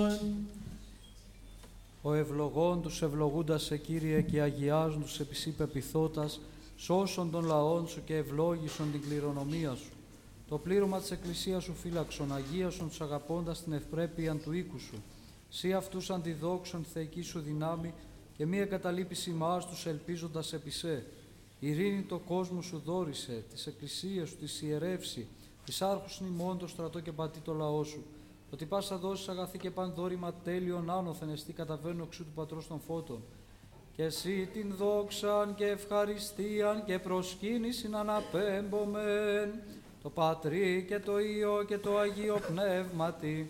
Ο ευλογών τους ευλογούντας σε Κύριε και αγιάζουν τους επί σύ πεποιθώτας, σώσον των λαών σου και ευλόγησον την κληρονομία σου. Το πλήρωμα της Εκκλησίας σου φύλαξον, αγίασον τους αγαπώντας την ευπρέπεια του οίκου σου. Σύ αυτούς αντιδόξων θεϊκή σου δυνάμει και μη εγκαταλείπεις ημάς τους ελπίζοντας επί σε. Ειρήνη το κόσμο σου δόρισε, της Εκκλησίας σου της ιερεύσει, της άρχους ημών το στρατό και πατή το λαό σου. Ότι πάσα δώσεις αγαθή και παν δόρημα τέλειον άνωθεν εστί καταβαίνω εξού του Πατρός των Φώτων. Και εσύ την δόξαν και ευχαριστίαν και προσκύνησιν αναπέμπομεν, το Πατρί και το Υιό και το Αγίο Πνεύματι,